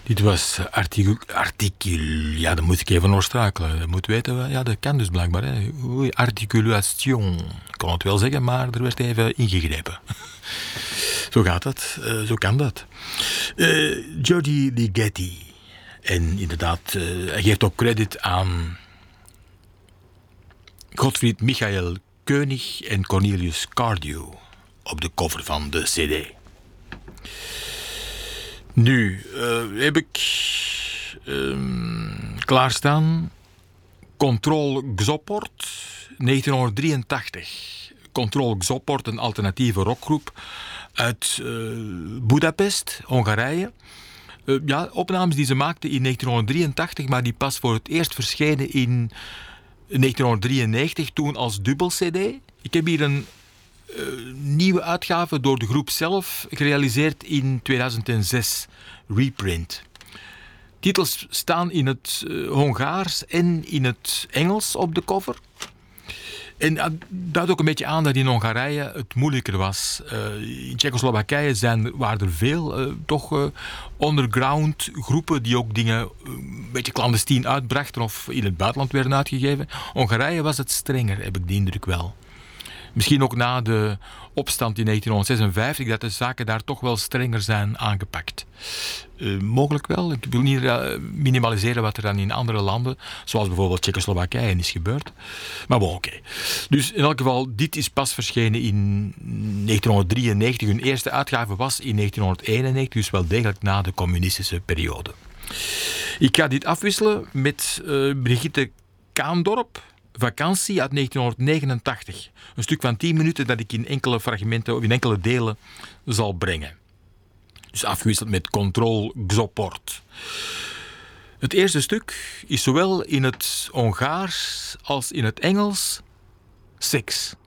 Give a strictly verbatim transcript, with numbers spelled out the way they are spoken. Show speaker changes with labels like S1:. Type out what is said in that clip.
S1: Dit was articul... articul ja, daar moet ik even oorstakelen. Je moet weten, ja, dat kan dus blijkbaar. Hè. Oei, articulation. Ik kon het wel zeggen, maar er werd even ingegrepen. Zo gaat dat, uh, zo kan dat. Uh, Giorgi Ligeti. En inderdaad, uh, hij geeft ook credit aan Gottfried Michael Koenig en Cornelius Cardew op de cover van de cd. Nu uh, heb ik uh, klaarstaan Control Gzoport negentien drieëntachtig. Control Gzoport, een alternatieve rockgroep uit uh, Budapest, Hongarije. Uh, ja, opnames die ze maakten in negentien drieëntachtig, maar die pas voor het eerst verschenen in negentien drieënnegentig, toen als dubbel-cd. Ik heb hier een uh, nieuwe uitgave door de groep zelf gerealiseerd in tweeduizend zes, reprint. Titels staan in het uh, Hongaars en in het Engels op de cover. En dat duidt ook een beetje aan dat in Hongarije het moeilijker was. Uh, in Tsjechoslowakije zijn, waren er veel uh, toch uh, underground groepen die ook dingen uh, een beetje clandestien uitbrachten of in het buitenland werden uitgegeven. Hongarije was het strenger, heb ik de indruk wel. Misschien ook na de opstand in negentien zesenvijftig, dat de zaken daar toch wel strenger zijn aangepakt. Uh, mogelijk wel. Ik wil niet uh, minimaliseren wat er dan in andere landen, zoals bijvoorbeeld Tsjechoslowakije, is gebeurd. Maar bon, oké. Okay. Dus in elk geval, dit is pas verschenen in negentien drieënnegentig. Hun eerste uitgave was in negentien eenennegentig, dus wel degelijk na de communistische periode. Ik ga dit afwisselen met uh, Brigitte Kaandorp. Vakantie uit negentien negenentachtig. Een stuk van tien minuten dat ik in enkele fragmenten of in enkele delen zal brengen. Dus afgewisseld met Control Gzoport. Het eerste stuk is zowel in het Hongaars als in het Engels Six.